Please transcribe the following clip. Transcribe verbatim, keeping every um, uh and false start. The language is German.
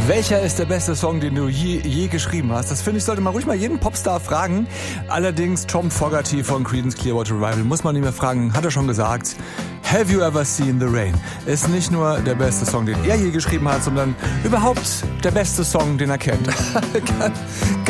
Welcher ist der beste Song, den du je, je geschrieben hast? Das finde ich, sollte man ruhig mal jeden Popstar fragen. Allerdings Tom Fogerty von Creedence Clearwater Revival muss man nicht mehr fragen, hat er schon gesagt. Have You Ever Seen the Rain ist nicht nur der beste Song, den er je geschrieben hat, sondern überhaupt der beste Song, den er kennt.